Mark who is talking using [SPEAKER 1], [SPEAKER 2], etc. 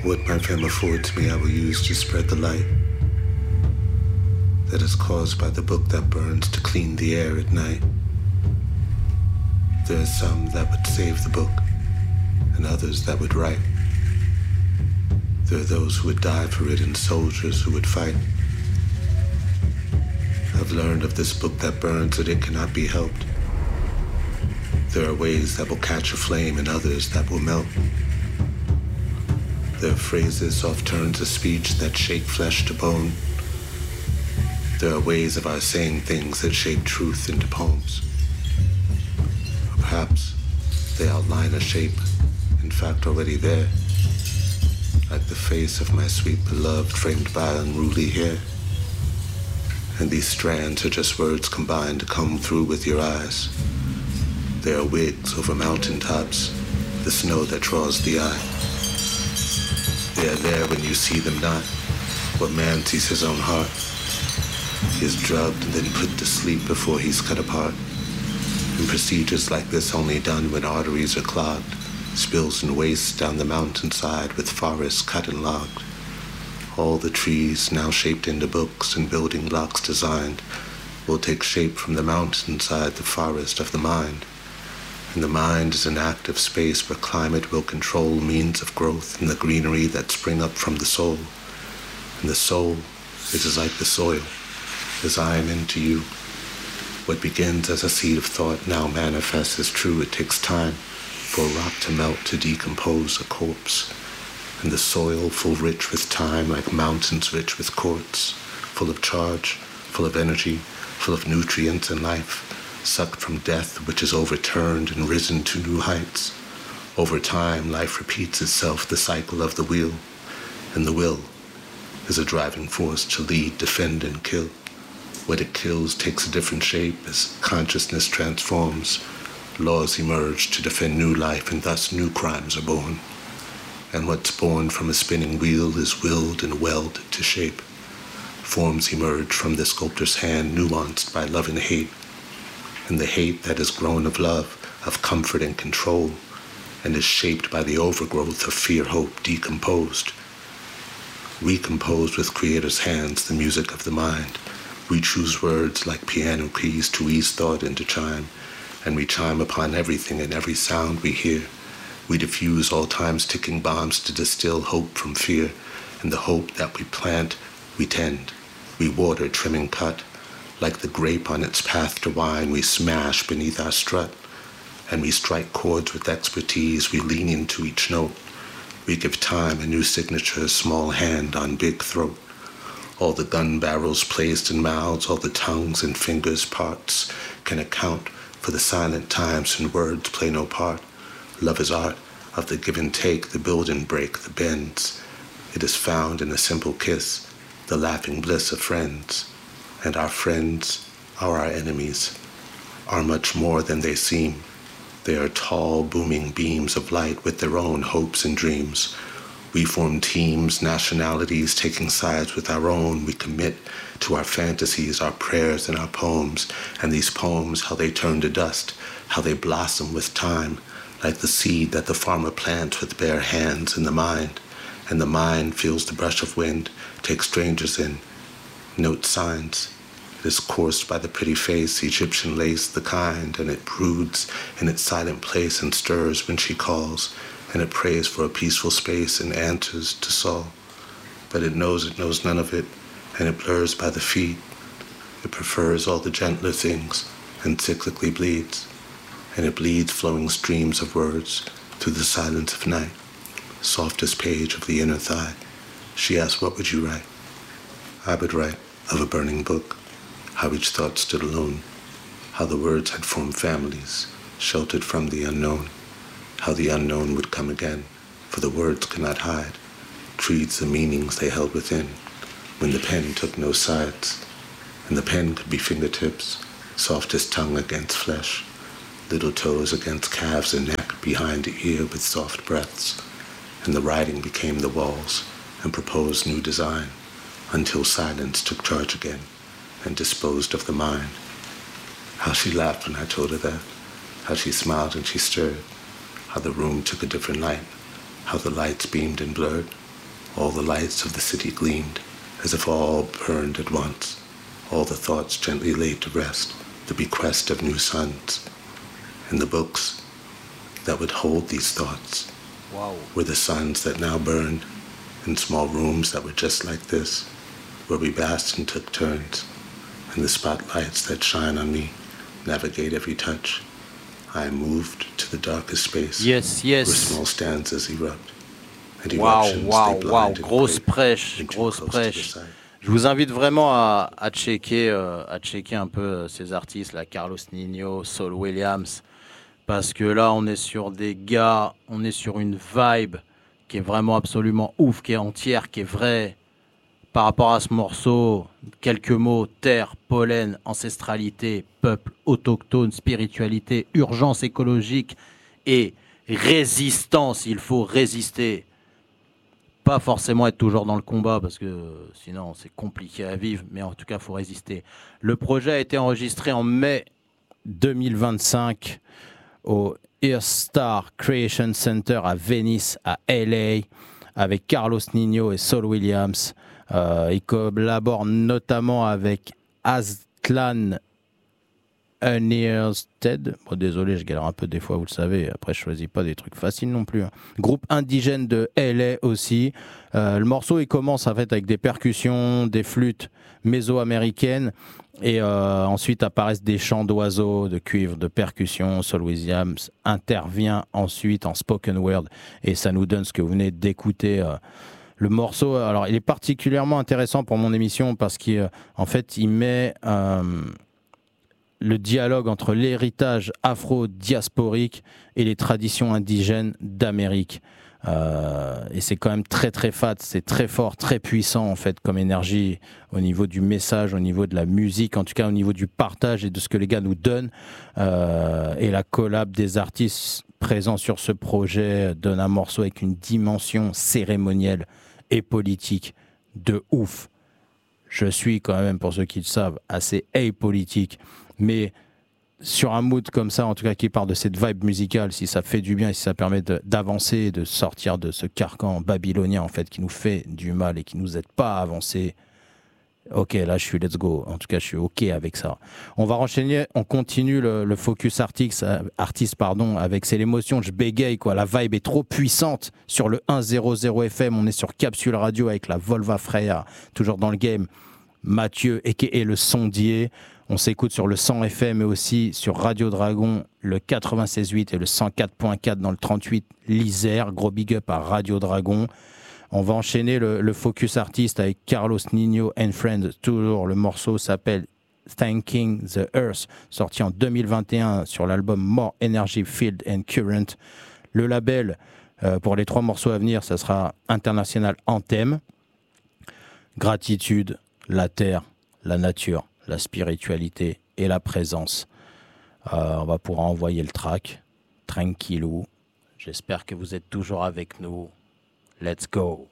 [SPEAKER 1] What my femme affords me I will use to spread the light that is caused by the book that burns to clean the air at night. There are some that would save the book and others that would write. There are those who would die for it and soldiers who would fight. I've learned of this book that burns that it cannot be helped. There are ways that will catch a flame and others that will melt. There are phrases, soft turns of speech that shake flesh to bone. There are ways of our saying things that shape truth into poems. Or perhaps they outline a shape, in fact already there, like the face of my sweet beloved framed by unruly hair. And these strands are just words combined to come through with your eyes. They are wigs over mountaintops, the snow that draws the eye. They are there when you see them not, what man sees his own heart. He is drugged and then put to sleep before he's cut apart. And procedures like this only done when arteries are clogged, spills and wastes down the mountainside with forests cut and logged. All the trees now shaped into books and building blocks designed will take shape from the mountainside, the forest of the mind. And the mind is an active space where climate will control means of growth and the greenery that spring up from the soul. And the soul, it is like the soil, as I am into you. What begins as a seed of thought now manifests as true. It takes time for a rock to melt, to decompose a corpse. And the soil full rich with time, like mountains rich with quartz, full of charge, full of energy, full of nutrients and life, sucked from death which is overturned and risen to new heights. Over time, life repeats itself, the cycle of the wheel, and the will is a driving force to lead, defend, and kill. What it kills takes a different shape as consciousness transforms. Laws emerge to defend new life, and thus new crimes are born. And what's born from a spinning wheel is willed and welded to shape. Forms emerge from the sculptor's hand, nuanced by love and hate. And the hate that is grown of love, of comfort and control, and is shaped by the overgrowth of fear, hope, decomposed. Recomposed with creator's hands, the music of the mind. We choose words like piano keys to ease thought into chime, and we chime upon everything and every sound we hear. We diffuse all time's ticking bombs to distill hope from fear, and the hope that we plant, we tend. We water, trim, and cut. Like the grape on its path to wine, we smash beneath our strut, and we strike chords with expertise. We lean into each note. We give time a new signature, small hand on big throat. All the gun barrels placed in mouths, all the tongues and fingers parts can account for the silent times when words play no part. Love is art of the give and take, the build and break, the bends. It is found in a simple kiss, the laughing bliss of friends. And our friends are our enemies, are much more than they seem. They are tall, booming beams of light with their own hopes and dreams. We form teams, nationalities, taking sides with our own. We commit to our fantasies, our prayers, and our poems. And these poems, how they turn to dust, how they blossom with time, like the seed that the farmer plants with bare hands in the mind. And the mind feels the brush of wind, takes strangers in, notes signs. It is coursed by the pretty face, Egyptian lace, the kind, and it broods in its silent place and stirs when she calls, and it prays for a peaceful space and answers to Saul. But it knows none of it, and it blurs by the feet. It prefers all the gentler things, and cyclically bleeds, and it bleeds flowing streams of words through the silence of night. Softest page of the inner thigh. She asked, what would you write? I would write of a burning book, how each thought stood alone, how the words had formed families, sheltered from the unknown, how the unknown would come again, for the words could not hide, creeds the meanings they held within, when the pen took no sides, and the pen could be fingertips, softest tongue against flesh, little toes against calves and neck behind the ear with soft breaths, and the writing became the walls and proposed new design, until silence took charge again and disposed of the mind. How she laughed when I told her that, how she smiled and she stirred, how the room took a different light, how the lights beamed and blurred, All the lights of the city gleamed, as if all burned at once. All the thoughts gently laid to rest, the bequest of new suns. And the books that would hold these thoughts were the suns that now burned in small rooms that were just like this, where we basked and took turns, and the spotlights that shine on me navigate every touch. I am moved to the darkest space, where small stanzas erupt.
[SPEAKER 2] Waouh, grosse prêche. Je vous invite vraiment à checker un peu ces artistes, là, Carlos Nino, Saul Williams, parce que là, on est sur des gars, on est sur une vibe qui est vraiment absolument ouf, qui est entière, qui est vraie. Par rapport à ce morceau, quelques mots: terre, pollen, ancestralité, peuple, autochtone, spiritualité, urgence écologique et résistance. Il faut résister. Pas forcément être toujours dans le combat parce que sinon c'est compliqué à vivre, mais en tout cas il faut résister. Le projet a été enregistré en mai 2025 au Earthstar Creation Center à Venice, à LA, avec Carlos Nino et Saul Williams. Il collabore notamment avec Aztlan Unearthted. Bon, désolé, je galère un peu des fois, vous le savez. Après, je choisis pas des trucs faciles non plus. Groupe indigène de LA aussi. Le morceau, il commence en fait avec des percussions, des flûtes méso-américaines. Et ensuite apparaissent des chants d'oiseaux, de cuivre, de percussions. Saul Williams intervient ensuite en spoken word. Et ça nous donne ce que vous venez d'écouter. Le morceau, alors, il est particulièrement intéressant pour mon émission parce qu'en fait, il met le dialogue entre l'héritage afro-diasporique et les traditions indigènes d'Amérique. Et c'est quand même très très fat, c'est très fort, très puissant en fait comme énergie au niveau du message, au niveau de la musique, en tout cas au niveau du partage et de ce que les gars nous donnent. Et la collab des artistes présents sur ce projet donne un morceau avec une dimension cérémonielle et politique de ouf. Je suis quand même, pour ceux qui le savent, assez apolitique. Mais sur un mood comme ça, en tout cas qui part de cette vibe musicale, si ça fait du bien et si ça permet d'avancer et de sortir de ce carcan babylonien en fait qui nous fait du mal et qui nous aide pas à avancer, ok, là je suis let's go. En tout cas, je suis ok avec ça. On va enchaîner, on continue le focus artiste avec C'est l'émotion. Je bégaye quoi, la vibe est trop puissante sur le 100 FM. On est sur Capsule Radio avec la Volva Freya, toujours dans le game. Mathieu et le sondier. On s'écoute sur le 100 FM et aussi sur Radio Dragon, le 96.8 et le 104.4 dans le 38 l'Isère. Gros big up à Radio Dragon. On va enchaîner le focus artiste avec Carlos Nino and Friends. Toujours, le morceau s'appelle Thanking the Earth, sorti en 2021 sur l'album More Energy, Field and Current. Le label pour les 3 morceaux à venir, ça sera International Anthem. Gratitude, la terre, la nature, la spiritualité et la présence. On va pouvoir envoyer le track tranquillou. J'espère que vous êtes toujours avec nous. Let's go.